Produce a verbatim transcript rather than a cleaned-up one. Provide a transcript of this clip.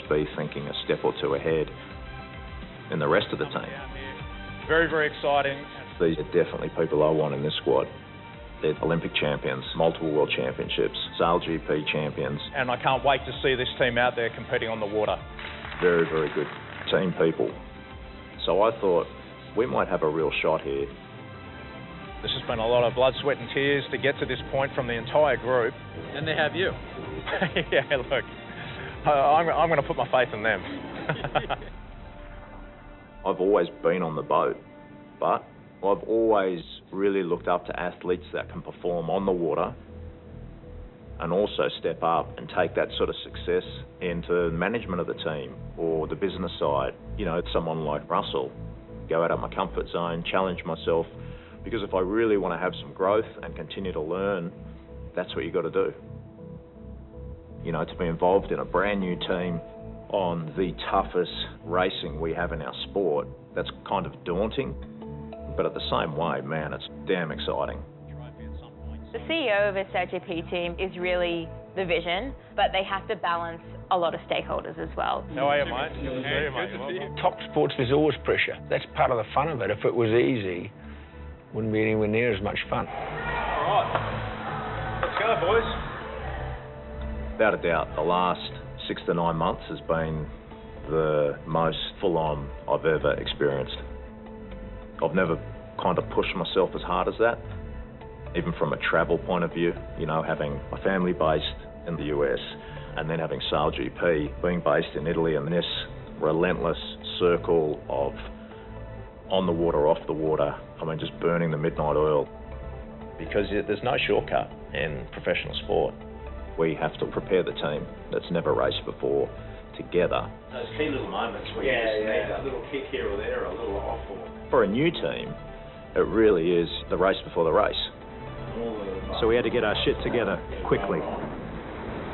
be thinking a step or two ahead in the rest of the team. Very, very exciting. These are definitely people I want in this squad. They're Olympic champions, multiple world championships, Sail G P champions. And I can't wait to see this team out there competing on the water. Very, very good team people. So I thought we might have a real shot here. This has been a lot of blood, sweat and tears to get to this point from the entire group. And they have you. Yeah, look, I'm, I'm going to put my faith in them. I've always been on the boat, but I've always really looked up to athletes that can perform on the water and also step up and take that sort of success into management of the team or the business side. You know, someone like Russell, go out of my comfort zone, challenge myself, because if I really want to have some growth and continue to learn, that's what you got to do. You know, to be involved in a brand new team on the toughest racing we have in our sport, that's kind of daunting. But at the same way, man, it's damn exciting. The C E O of a Sail G P team is really the vision, but they have to balance a lot of stakeholders as well. How are you, mate? Good to see you, mate. Top sports, there's always pressure. That's part of the fun of it. If it was easy, wouldn't be anywhere near as much fun. All right, let's go, boys. Without a doubt, the last six to nine months has been the most full-on I've ever experienced. I've never kind of pushed myself as hard as that, even from a travel point of view, you know, having my family based in the U S and then having Sail G P, being based in Italy, and this relentless circle of on the water, off the water, I mean, just burning the midnight oil. Because there's no shortcut in professional sport. We have to prepare the team that's never raced before together. Those key little moments where yeah, you just yeah. need a little kick here or there, a little off. Or... For a new team, it really is the race before the race. So we had to get our shit together quickly.